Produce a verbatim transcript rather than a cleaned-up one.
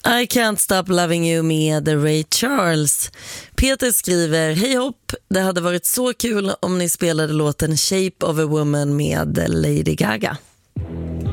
I Can't Stop Loving You med Ray Charles. Peter skriver: hej hopp, det hade varit så kul om ni spelade låten Shape of a Woman med Lady Gaga.